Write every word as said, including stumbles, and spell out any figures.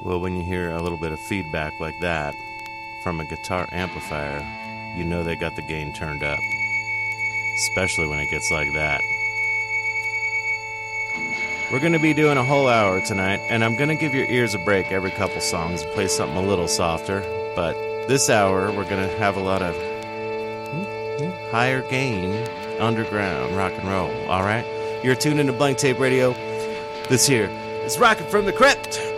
Well, when you hear a little bit of feedback like that from a guitar amplifier, you know they got the gain turned up. Especially when it gets like that. We're going to be doing a whole hour tonight, and I'm going to give your ears a break every couple songs and play something a little softer. But this hour, we're going to have a lot of higher gain, underground rock and roll, all right? You're tuned into Blank Tape Radio. This here is Rockin' from the Crypt.